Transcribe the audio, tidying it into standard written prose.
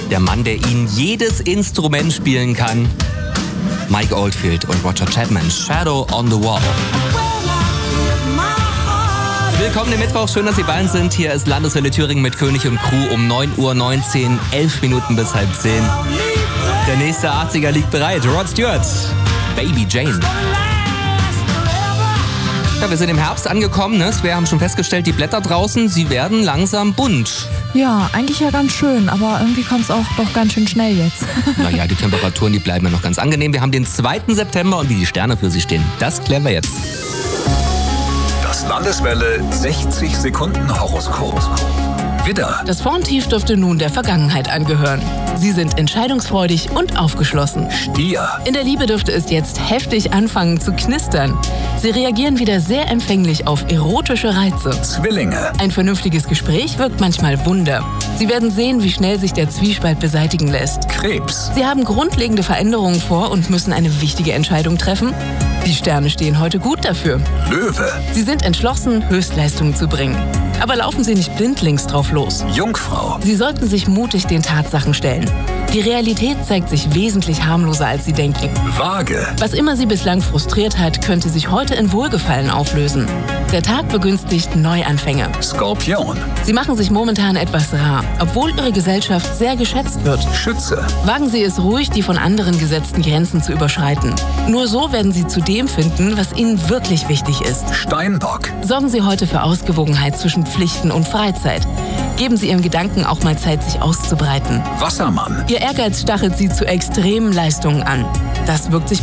Der Mann, der Ihnen jedes Instrument spielen kann. Mike Oldfield und Roger Chapman, Shadow on the Wall. Willkommen im Mittwoch, schön, dass Sie bei uns sind. Hier ist Landeswelle Thüringen mit König und Crew um 9:19 Uhr, 11 Minuten bis 9:30. Der nächste 80er liegt bereit. Rod Stewart, Baby Jane. Ja, wir sind im Herbst angekommen, ne? Wir haben schon festgestellt, die Blätter draußen, sie werden langsam bunt. Ja, eigentlich ja ganz schön, aber irgendwie kommt es auch doch ganz schön schnell jetzt. Naja, die Temperaturen, die bleiben ja noch ganz angenehm. Wir haben den 2. September und wie die Sterne für Sie stehen, das klären wir jetzt. Das Landeswelle 60 Sekunden Horoskop. Widder. Das Formtief dürfte nun der Vergangenheit angehören. Sie sind entscheidungsfreudig und aufgeschlossen. Stier. In der Liebe dürfte es jetzt heftig anfangen zu knistern. Sie reagieren wieder sehr empfänglich auf erotische Reize. Zwillinge. Ein vernünftiges Gespräch wirkt manchmal Wunder. Sie werden sehen, wie schnell sich der Zwiespalt beseitigen lässt. Krebs. Sie haben grundlegende Veränderungen vor und müssen eine wichtige Entscheidung treffen. Die Sterne stehen heute gut dafür. Löwe. Sie sind entschlossen, Höchstleistungen zu bringen. Aber laufen Sie nicht blindlings drauf los. Jungfrau. Sie sollten sich mutig den Tatsachen stellen. Die Realität zeigt sich wesentlich harmloser, als Sie denken. Waage. Was immer Sie bislang frustriert hat, könnte sich heute in Wohlgefallen auflösen. Der Tag begünstigt Neuanfänge. Skorpion. Sie machen sich momentan etwas rar, obwohl Ihre Gesellschaft sehr geschätzt wird. Schütze. Wagen Sie es ruhig, die von anderen gesetzten Grenzen zu überschreiten. Nur so werden Sie zu dem finden, was Ihnen wirklich wichtig ist. Steinbock. Sorgen Sie heute für Ausgewogenheit zwischen Pflichten und Freizeit. Geben Sie Ihren Gedanken auch mal Zeit, sich auszubreiten. Wassermann. Ihr Ehrgeiz stachelt Sie zu extremen Leistungen an. Das wirkt sich